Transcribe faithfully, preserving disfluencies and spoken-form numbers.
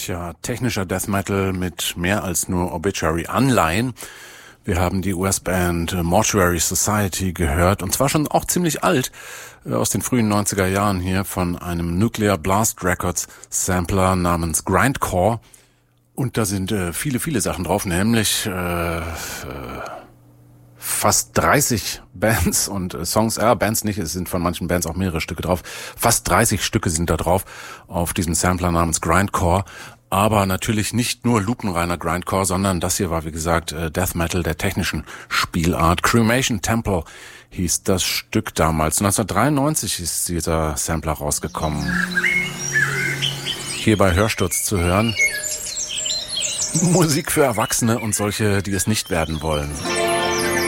Tja, technischer Death Metal mit mehr als nur Obituary-Anleihen. Wir haben die U S-Band Mortuary Society gehört, und zwar schon auch ziemlich alt, aus den frühen neunziger Jahren hier von einem Nuclear Blast Records Sampler namens Grindcore. Und da sind äh, viele, viele Sachen drauf, nämlich äh, äh, fast dreißig Bands und äh, Songs, ja, Bands nicht, es sind von manchen Bands auch mehrere Stücke drauf. Fast dreißig Stücke sind da drauf auf diesem Sampler namens Grindcore. Aber natürlich nicht nur lupenreiner Grindcore, sondern das hier war, wie gesagt, äh, Death Metal der technischen Spielart. Cremation Temple hieß das Stück damals. neunzehnhundertdreiundneunzig ist dieser Sampler rausgekommen. Hier bei Hörsturz zu hören. Musik für Erwachsene und solche, die es nicht werden wollen.